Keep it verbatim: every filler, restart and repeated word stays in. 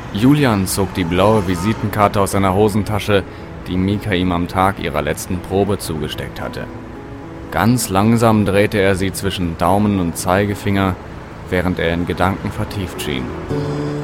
Julian zog die blaue Visitenkarte aus seiner Hosentasche, die Mika ihm am Tag ihrer letzten Probe zugesteckt hatte. Ganz langsam drehte er sie zwischen Daumen und Zeigefinger, während er in Gedanken vertieft schien.